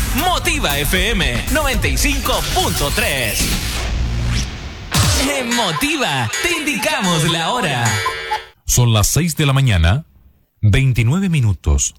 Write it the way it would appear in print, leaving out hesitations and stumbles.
Motiva FM 95.3. En Motiva te indicamos la hora. Son las 6 de la mañana, 29 minutos.